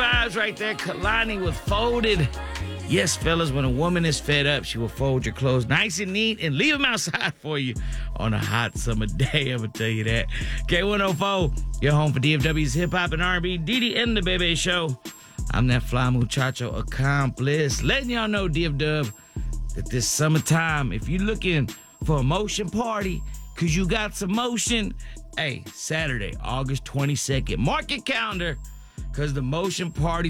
vibes right there. Kalani with Folded. Yes, fellas, when a woman is fed up, she will fold your clothes nice and neat and leave them outside for you on a hot summer day. I'm going to tell you that. K104, your home for DFW's hip-hop and R&B. Didi and the Bebe Show. I'm that fly muchacho accomplice. Letting y'all know, DFW, that this summertime, if you're looking for a motion party, because you got some motion, hey, Saturday, August 22nd, mark your calendar, because the motion party